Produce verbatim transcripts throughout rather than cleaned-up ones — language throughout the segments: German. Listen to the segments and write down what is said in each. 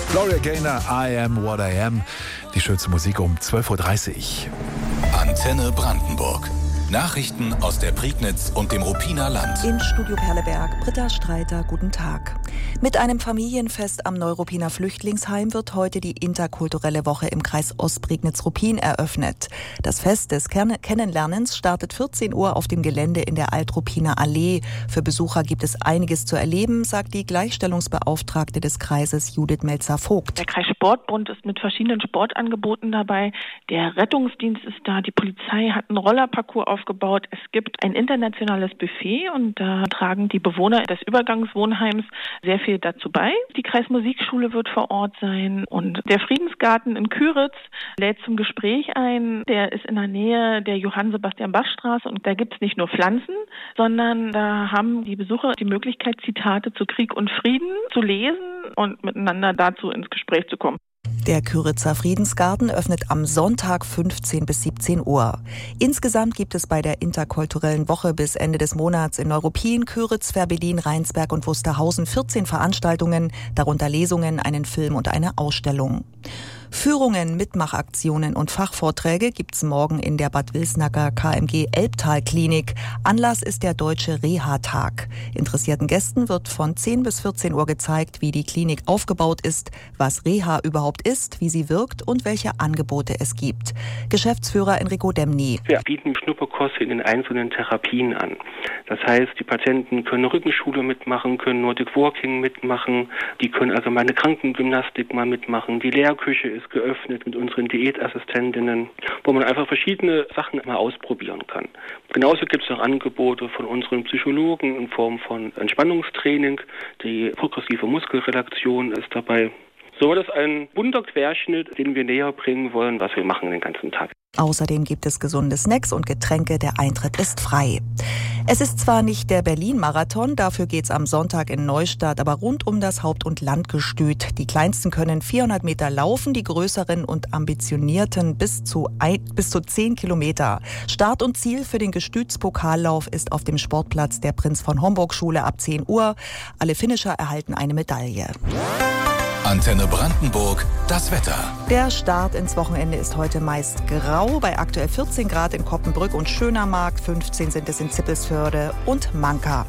Gloria Gaynor, I am what I am. Die schönste Musik um zwölf Uhr dreißig. Antenne Brandenburg. Nachrichten aus der Prignitz und dem Ruppiner Land. In Studio Perleberg, Britta Streiter, guten Tag. Mit einem Familienfest am Neuruppiner Flüchtlingsheim wird heute die interkulturelle Woche im Kreis Ostprignitz-Ruppin eröffnet. Das Fest des Kennenlernens startet vierzehn Uhr auf dem Gelände in der Altruppiner Allee. Für Besucher gibt es einiges zu erleben, sagt die Gleichstellungsbeauftragte des Kreises Judith Melzer-Vogt. Der Kreissportbund ist mit verschiedenen Sportangeboten dabei. Der Rettungsdienst ist da, die Polizei hat einen Rollerparcours aufgebaut. Es gibt ein internationales Buffet und da tragen die Bewohner des Übergangswohnheims sehr viel dazu bei. Die Kreismusikschule wird vor Ort sein und der Friedensgarten in Küritz lädt zum Gespräch ein. Der ist in der Nähe der Johann-Sebastian-Bach-Straße und da gibt es nicht nur Pflanzen, sondern da haben die Besucher die Möglichkeit, Zitate zu Krieg und Frieden zu lesen und miteinander dazu ins Gespräch zu kommen. Der Küritzer Friedensgarten öffnet am Sonntag fünfzehn bis siebzehn Uhr. Insgesamt gibt es bei der interkulturellen Woche bis Ende des Monats in Neuruppin, Küritz, Fehrbellin, Rheinsberg und Wusterhausen vierzehn Veranstaltungen, darunter Lesungen, einen Film und eine Ausstellung. Führungen, Mitmachaktionen und Fachvorträge gibt's morgen in der Bad Wilsnacker K M G Elbtal-Klinik. Anlass ist der Deutsche Reha-Tag. Interessierten Gästen wird von zehn bis vierzehn Uhr gezeigt, wie die Klinik aufgebaut ist, was Reha überhaupt ist, wie sie wirkt und welche Angebote es gibt. Geschäftsführer Enrico Demny. Wir bieten Schnupperkurse in den einzelnen Therapien an. Das heißt, die Patienten können Rückenschule mitmachen, können Nordic Walking mitmachen, die können allgemeine Krankengymnastik mal mitmachen, die Lehrküche ist geöffnet mit unseren Diätassistentinnen, wo man einfach verschiedene Sachen mal ausprobieren kann. Genauso gibt es auch Angebote von unseren Psychologen in Form von Entspannungstraining, die progressive Muskelrelaxation ist dabei. So ist ein bunter Querschnitt, den wir näher bringen wollen, was wir machen den ganzen Tag. Außerdem gibt es gesunde Snacks und Getränke, der Eintritt ist frei. Es ist zwar nicht der Berlin-Marathon, dafür geht's am Sonntag in Neustadt, aber rund um das Haupt- und Landgestüt. Die Kleinsten können vierhundert Meter laufen, die größeren und ambitionierten bis zu, ein, bis zu zehn Kilometer. Start und Ziel für den Gestütspokallauf ist auf dem Sportplatz der Prinz von Homburg-Schule ab zehn Uhr. Alle Finisher erhalten eine Medaille. Antenne Brandenburg, das Wetter. Der Start ins Wochenende ist heute meist grau, bei aktuell vierzehn Grad in Koppenbrück und Schönermark, fünfzehn sind es in Zippelsförde und Manka.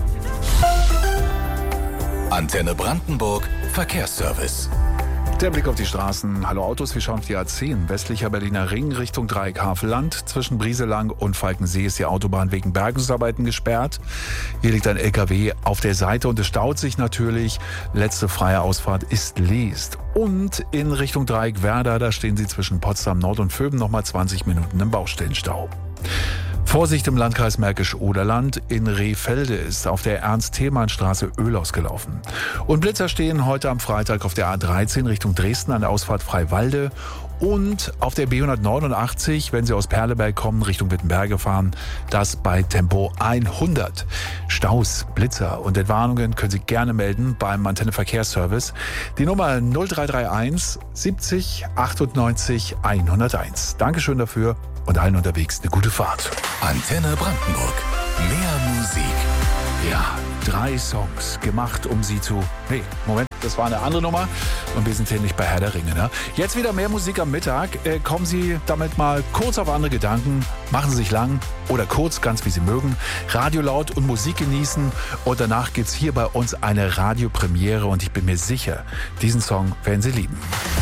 Antenne Brandenburg, Verkehrsservice. Der Blick auf die Straßen. Hallo Autos, wir schauen auf die A zehn. Westlicher Berliner Ring Richtung Dreieck Havelland. Zwischen Brieselang und Falkensee ist die Autobahn wegen Bergungsarbeiten gesperrt. Hier liegt ein L K W auf der Seite und es staut sich natürlich. Letzte freie Ausfahrt ist Leest. Und in Richtung Dreieck Werder, da stehen Sie zwischen Potsdam Nord und Vöben nochmal zwanzig Minuten im Baustellenstau. Vorsicht im Landkreis Märkisch-Oderland. In Rehfelde ist auf der Ernst-Thälmann-Straße Öl ausgelaufen. Und Blitzer stehen heute am Freitag auf der A dreizehn Richtung Dresden an der Ausfahrt Freiwalde. Und auf der B hundertneunundachtzig, wenn Sie aus Perleberg kommen, Richtung Wittenberge fahren, das bei Tempo hundert. Staus, Blitzer und Entwarnungen können Sie gerne melden beim Antenne Verkehrsservice. Die Nummer null drei drei eins siebzig achtundneunzig hunderteins. Dankeschön dafür und allen unterwegs eine gute Fahrt. Antenne Brandenburg. Mehr Musik. Ja, drei Songs gemacht, um Sie zu... Nee, Moment, das war eine andere Nummer. Und wir sind hier nicht bei Herr der Ringe, ne? Jetzt wieder mehr Musik am Mittag. Äh, kommen Sie damit mal kurz auf andere Gedanken. Machen Sie sich lang oder kurz, ganz wie Sie mögen. Radio laut und Musik genießen. Und danach gibt's hier bei uns eine Radiopremiere. Und ich bin mir sicher, diesen Song werden Sie lieben.